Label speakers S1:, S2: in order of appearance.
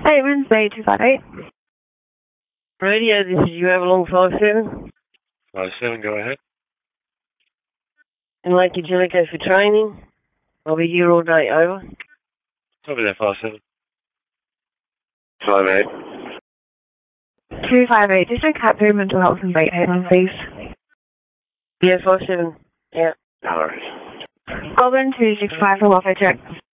S1: Hey, Wednesday, 258.
S2: Radio, this is you Avalon 57.
S3: 57, go ahead.
S2: In Lake Angelico for training. I'll be here all day, over.
S3: Over there, 57.
S4: 58.
S1: 258, District Captain Mental Health and Whitehaven, please.
S2: Yeah, 57. Yeah.
S4: Alright.
S1: Goulburn 265 for welfare check.